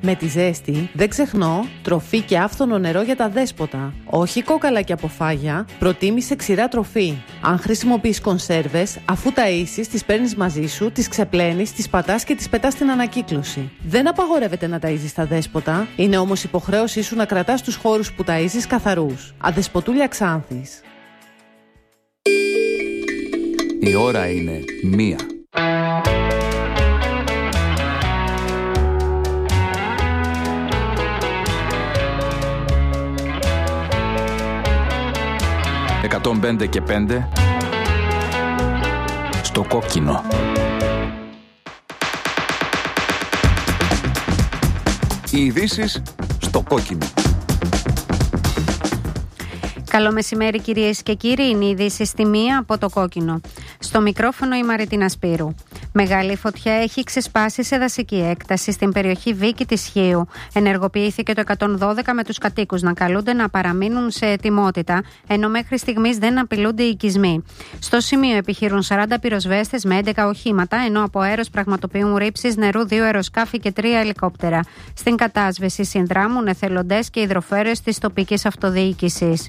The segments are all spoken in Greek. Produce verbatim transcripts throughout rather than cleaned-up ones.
Με τη ζέστη δεν ξεχνώ τροφή και άφθονο νερό για τα δέσποτα. Όχι κόκαλα και αποφάγια, προτίμησε ξηρά τροφή. Αν χρησιμοποιείς κονσέρβες, αφού ταΐσεις, τις παίρνεις μαζί σου, τις ξεπλένεις, τις πατάς και τις πετάς στην ανακύκλωση. Δεν απαγορεύεται να ταΐζεις τα δέσποτα, είναι όμως υποχρέωσή σου να κρατάς τους χώρους που ταΐζεις καθαρούς. Αδεσποτούλια Ξάνθης. Η ώρα είναι μία. εκατόν πέντε και πέντε στο κόκκινο. Οι ειδήσεις στο κόκκινο. Καλό μεσημέρι κυρίες και κύριοι, είναι η είδηση στη μία από το κόκκινο. Στο μικρόφωνο η Μαριτίνα Σπύρου. Μεγάλη φωτιά έχει ξεσπάσει σε δασική έκταση στην περιοχή Βίκη της Χίου. Ενεργοποιήθηκε το εκατόν δώδεκα με τους κατοίκους να καλούνται να παραμείνουν σε ετοιμότητα, ενώ μέχρι στιγμής δεν απειλούνται οι οικισμοί. Στο σημείο επιχειρούν σαράντα πυροσβέστες με έντεκα οχήματα, ενώ από αέρος πραγματοποιούν ρήψεις νερού δύο αεροσκάφη και τρία ελικόπτερα. Στην κατάσβεση συνδράμουν εθελοντές και υδροφέρειες της τοπικής αυτοδιοίκησης.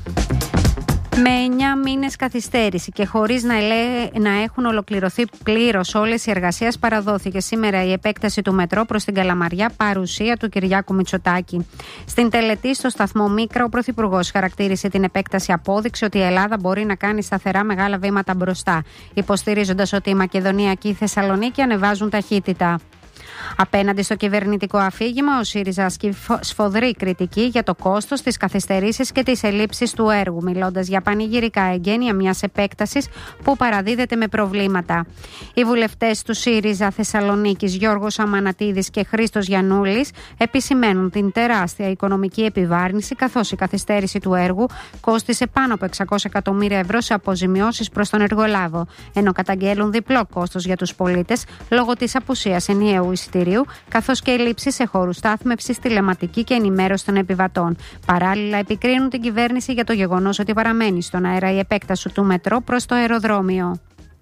Με εννιά μήνες καθυστέρηση και χωρίς να, ελέ... να έχουν ολοκληρωθεί πλήρως όλες οι εργασίες, παραδόθηκε σήμερα η επέκταση του μετρό προς την Καλαμαριά, παρουσία του Κυριάκου Μητσοτάκη. Στην τελετή στο σταθμό Μίκρα, ο Πρωθυπουργός χαρακτήρισε την επέκταση απόδειξη ότι η Ελλάδα μπορεί να κάνει σταθερά μεγάλα βήματα μπροστά, υποστηρίζοντας ότι η Μακεδονία και η Θεσσαλονίκη ανεβάζουν ταχύτητα. Απέναντι στο κυβερνητικό αφήγημα, ο ΣΥΡΙΖΑ ασκεί σφοδρή κριτική για το κόστος, τις καθυστερήσεις και τις ελλείψεις του έργου, μιλώντας για πανηγυρικά εγγένεια μιας επέκτασης που παραδίδεται με προβλήματα. Οι βουλευτές του ΣΥΡΙΖΑ Θεσσαλονίκης Γιώργος Αμανατίδης και Χρήστος Γιαννούλης επισημαίνουν την τεράστια οικονομική επιβάρυνση, καθώς η καθυστέρηση του έργου κόστισε πάνω από εξακόσια εκατομμύρια ευρώ σε αποζημιώσεις προς τον εργολάβο, ενώ καταγγέλουν διπλό κόστος για τους πολίτες λόγω της απουσίας ενιαίου εισιτηρίου, καθώς και ελλείψεις σε χώρους στάθμευσης, τηλεματική και ενημέρωση των επιβατών. Παράλληλα, επικρίνουν την κυβέρνηση για το γεγονός ότι παραμένει στον αέρα η επέκταση του μετρό προς το αεροδρόμιο.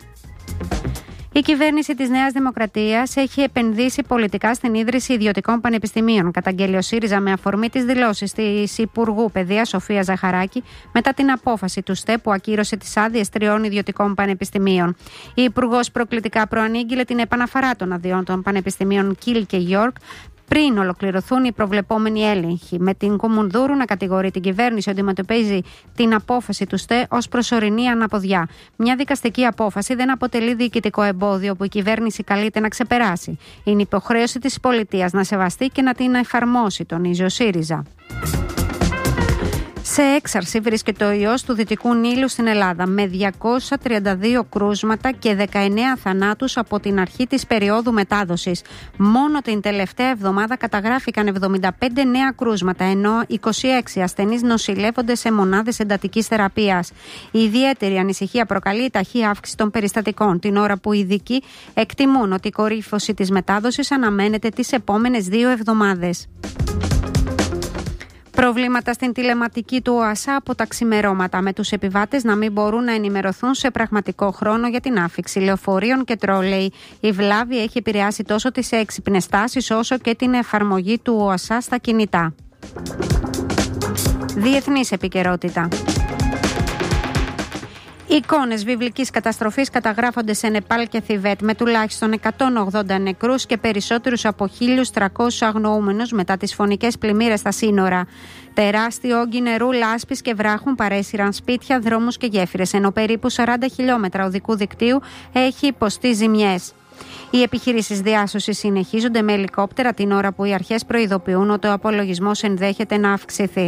Η κυβέρνηση της Νέας Δημοκρατίας έχει επενδύσει πολιτικά στην ίδρυση ιδιωτικών πανεπιστημίων, καταγγέλει ο ΣΥΡΙΖΑ με αφορμή τις δηλώσεις της Υπουργού Παιδείας Σοφία Ζαχαράκη μετά την απόφαση του ΣΤΕ που ακύρωσε τις άδειες τριών ιδιωτικών πανεπιστημίων. Η Υπουργός προκλητικά προανήγγειλε την επαναφορά των αδειών των πανεπιστημίων Κιλ και Γιόρκ πριν ολοκληρωθούν οι προβλεπόμενοι έλεγχοι, με την Κουμουνδούρου να κατηγορεί την κυβέρνηση ότι αντιμετωπίζει την απόφαση του ΣΤΕ ως προσωρινή αναποδιά. Μια δικαστική απόφαση δεν αποτελεί διοικητικό εμπόδιο που η κυβέρνηση καλείται να ξεπεράσει. Είναι υποχρέωση της πολιτείας να σεβαστεί και να την εφαρμόσει, τονίζει ο ΣΥΡΙΖΑ. Σε έξαρση βρίσκεται ο ιός του Δυτικού Νείλου στην Ελλάδα, με διακόσια τριάντα δύο κρούσματα και δεκαεννέα θανάτους από την αρχή της περίοδου μετάδοσης. Μόνο την τελευταία εβδομάδα καταγράφηκαν εβδομήντα πέντε νέα κρούσματα, ενώ είκοσι έξι ασθενείς νοσηλεύονται σε μονάδες εντατικής θεραπείας. Η ιδιαίτερη ανησυχία προκαλεί η ταχεία αύξηση των περιστατικών, την ώρα που οι ειδικοί εκτιμούν ότι η κορύφωση της μετάδοσης αναμένεται τις επόμενες δύο εβδομάδες. Προβλήματα στην τηλεματική του ΟΑΣΑ από τα ξημερώματα, με τους επιβάτες να μην μπορούν να ενημερωθούν σε πραγματικό χρόνο για την άφιξη λεωφορείων και τρόλεϊ. Η βλάβη έχει επηρεάσει τόσο τις έξυπνες τάσεις όσο και την εφαρμογή του ΟΑΣΑ στα κινητά. Διεθνής επικαιρότητα. Εικόνες βιβλικής καταστροφής καταγράφονται σε Νεπάλ και Θιβέτ, με τουλάχιστον εκατόν ογδόντα νεκρούς και περισσότερους από χίλιους τριακόσιους αγνοούμενους μετά τις φωνικές πλημμύρες στα σύνορα. Τεράστιο όγκοι νερού, λάσπης και βράχων παρέσυραν σπίτια, δρόμους και γέφυρες, ενώ περίπου σαράντα χιλιόμετρα οδικού δικτύου έχει υποστεί ζημιές. Οι επιχειρήσεις διάσωσης συνεχίζονται με ελικόπτερα, την ώρα που οι αρχές προειδοποιούν ότι ο απολογισμός ενδέχεται να αυξηθεί.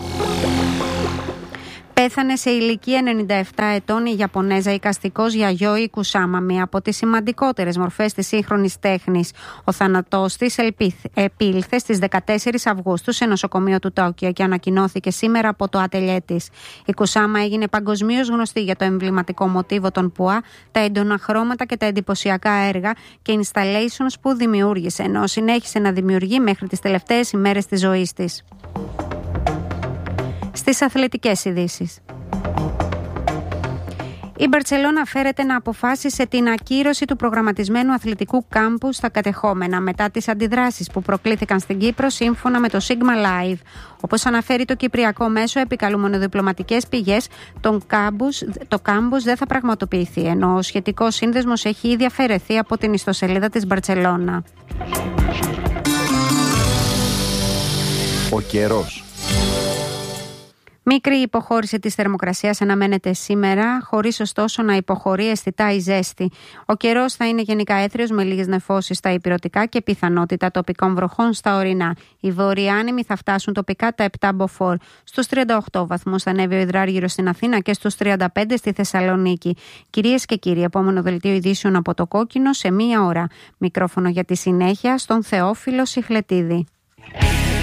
Πέθανε σε ηλικία ενενήντα επτά ετών η Ιαπωνέζα εικαστικός Γιαγιόη Κουσάμα, μία από τις σημαντικότερες μορφές της σύγχρονης τέχνης. Ο θάνατός της επήλθε στις δεκατέσσερις Αυγούστου σε νοσοκομείο του Τόκιο και ανακοινώθηκε σήμερα από το ατελιέ της. Η Κουσάμα έγινε παγκοσμίως γνωστή για το εμβληματικό μοτίβο των πουά, τα έντονα χρώματα και τα εντυπωσιακά έργα και installations που δημιούργησε, ενώ συνέχισε να δημιουργεί μέχρι τις τελευταίες ημέρες της ζωής της. Στις αθλητικές ειδήσεις. Η Μπαρτσελώνα φέρεται να αποφάσισε την ακύρωση του προγραμματισμένου αθλητικού κάμπου στα κατεχόμενα μετά τις αντιδράσεις που προκλήθηκαν στην Κύπρο σύμφωνα με το Sigma Live. Όπως αναφέρει το κυπριακό μέσο, επικαλούμενο διπλωματικές πηγές, τον κάμπους, το κάμπους δεν θα πραγματοποιηθεί, ενώ ο σχετικός σύνδεσμος έχει ήδη αφαιρεθεί από την ιστοσελίδα της Μπαρτσελώνα. Ο καιρός. Μικρή υποχώρηση της θερμοκρασίας αναμένεται σήμερα, χωρίς ωστόσο να υποχωρεί αισθητά η ζέστη. Ο καιρός θα είναι γενικά έθριος με λίγες νεφώσεις στα ηπειρωτικά και πιθανότητα τοπικών βροχών στα ορεινά. Οι βορειάνεμοι θα φτάσουν τοπικά τα επτά μποφόρ. Στους τριάντα οκτώ βαθμούς θα ανέβει ο υδράργυρος στην Αθήνα και στους τριάντα πέντε στη Θεσσαλονίκη. Κυρίες και κύριοι, επόμενο δελτίο ειδήσεων από το Κόκκινο σε μία ώρα. Μικρόφωνο για τη συνέχεια στον Θεόφιλο Σιχλετίδη.